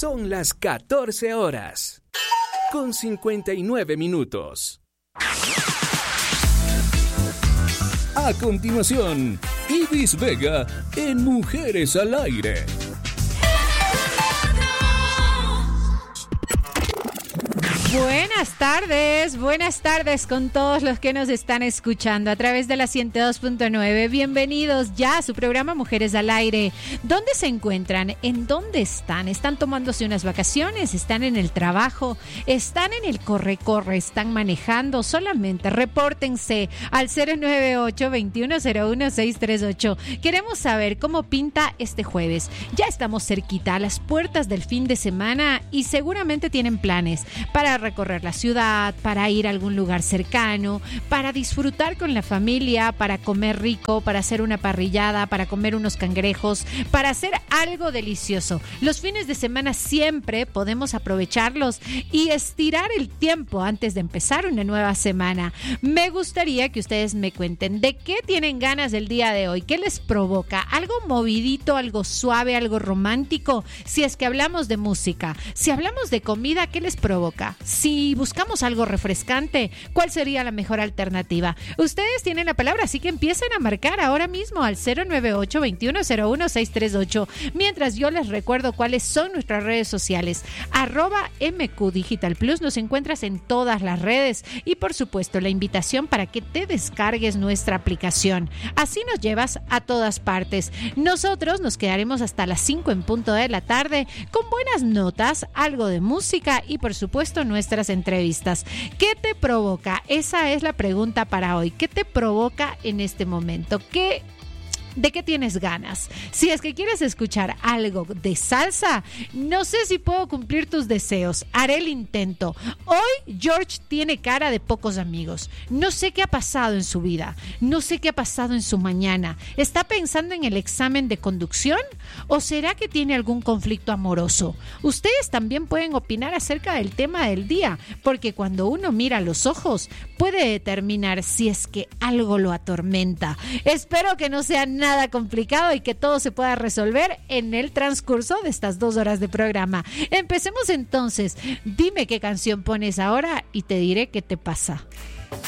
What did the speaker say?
Son las 14 horas, con 59 minutos. A continuación, Ibis Vega en Mujeres al Aire. Buenas tardes con todos los que nos están escuchando a través de la 102.9. Bienvenidos ya a su programa Mujeres al Aire. ¿Dónde se encuentran? ¿En dónde están? ¿Están tomándose unas vacaciones? ¿Están en el trabajo? ¿Están en el corre-corre? ¿Están manejando? Solamente repórtense al 098-2101-638. Queremos saber cómo pinta este jueves. Ya estamos cerquita a las puertas del fin de semana y seguramente tienen planes para recorrer la ciudad, para ir a algún lugar cercano, para disfrutar con la familia, para comer rico, para hacer una parrillada, para comer unos cangrejos, para hacer algo delicioso. Los fines de semana siempre podemos aprovecharlos y estirar el tiempo antes de empezar una nueva semana. Me gustaría que ustedes me cuenten de qué tienen ganas el día de hoy, qué les provoca, algo movidito, algo suave, algo romántico. Si es que hablamos de música, si hablamos de comida, ¿qué les provoca? Si buscamos algo refrescante, ¿cuál sería la mejor alternativa? Ustedes tienen la palabra, así que empiecen a marcar ahora mismo al 098-2101-638. Mientras yo les recuerdo cuáles son nuestras redes sociales. @MQ Digital Plus, nos encuentras en todas las redes. Y por supuesto, la invitación para que te descargues nuestra aplicación. Así nos llevas a todas partes. Nosotros nos quedaremos hasta las 5 en punto de la tarde con buenas notas, algo de música y por supuesto nuestras entrevistas. ¿Qué te provoca? Esa es la pregunta para hoy. ¿Qué te provoca en este momento? ¿De qué tienes ganas? Si es que quieres escuchar algo de salsa, no sé si puedo cumplir tus deseos. Haré el intento. Hoy George tiene cara de pocos amigos. No sé qué ha pasado en su vida. No sé qué ha pasado en su mañana. ¿Está pensando en el examen de conducción? ¿O será que tiene algún conflicto amoroso? Ustedes también pueden opinar acerca del tema del día, porque cuando uno mira los ojos, puede determinar si es que algo lo atormenta. Espero que no sea nada complicado y que todo se pueda resolver en el transcurso de estas 2 horas de programa. Empecemos entonces. Dime qué canción pones ahora y te diré qué te pasa.